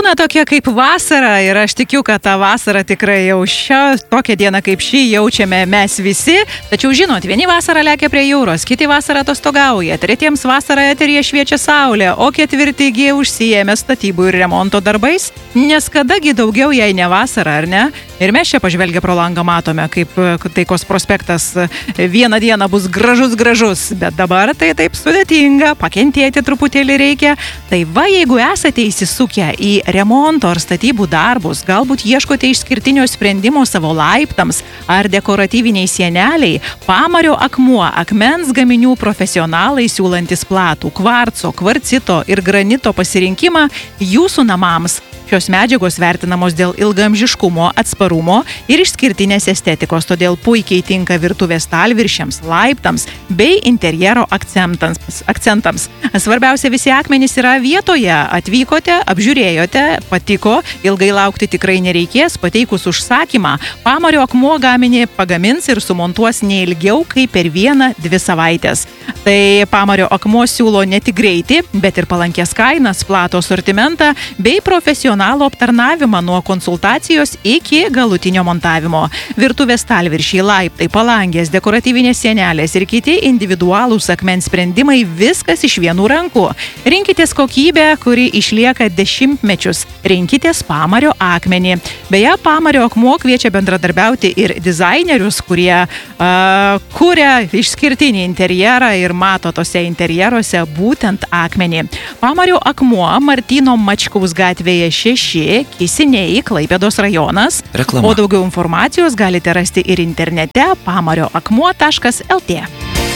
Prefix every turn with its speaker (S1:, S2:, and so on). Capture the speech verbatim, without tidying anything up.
S1: Diena tokia kaip vasara ir aš tikiu, kad tą vasarą tikrai jau šią, tokią dieną kaip šį jaučiame mes visi. Tačiau žinot, vieni vasarą lekia prie jūros, kiti vasarą atostogauja, tretiems vasarą eteryje šviečia saulė, o ketvirti gi užsijėmė statybų ir remonto darbais. Nes kadagi daugiau, jei ne vasara, ar ne? Ir mes čia pažvelgę pro langą matome, kaip Taikos prospektas vieną dieną bus gražus, gražus, bet dabar tai taip sudėtinga, pakentėti truputėlį reikia. Tai va, jeigu esate įsisukę į remonto ar statybų darbus, galbūt ieškote išskirtinio sprendimo savo laiptams ar dekoratyviniai sieneliai, Pamario akmuo, akmens gaminių profesionalai siūlantis platų kvarco, kvarcito ir granito pasirinkimą jūsų namams. Šios medžiagos vertinamos dėl ilgaamžiškumo, atsparumo ir išskirtinės estetikos, todėl puikiai tinka virtuvės stalviršiams, laiptams bei interjero akcentams. akcentams. Svarbiausia, visi akmenys yra vietoje. Atvykote, apžiūrėjote, patiko, ilgai laukti tikrai nereikės, pateikus užsakymą. Pamario akmuo gaminį pagamins ir sumontuos neilgiau kaip per vieną, dvi savaitės. Tai Pamario akmuo siūlo ne tik greitį, bet ir palankės kainas, platų asortimentą bei profesionalų aptarnavimą nuo konsultacijos iki galutinio montavimo. Virtuvės stalviršiai, laiptai, palangės, dekoratyvinės sienelės ir kiti individualūs akmens sprendimai – viskas iš vienų rankų. Rinkitės kokybę, kuri išlieka dešimtmečius. Rinkitės Pamario akmenį. Beje, Pamario akmuo kviečia bendradarbiauti ir dizainerius, kurie uh, kuria išskirtinį interjerą ir mato tose interjeruose būtent akmenį. Pamario akmuo Martyno Mačkaus gatvėje šeši, Kisiniai, Klaipėdos rajonas.
S2: Reklama.
S1: O daugiau informacijos galite rasti ir internete pamario akmuo taškas el tė.